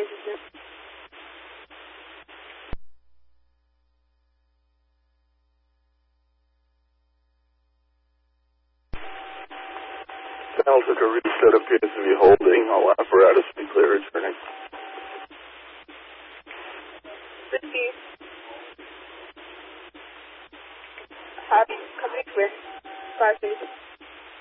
Sounds like a reset appears to be holding. All apparatus be clear returning. Company clear. 5 seconds.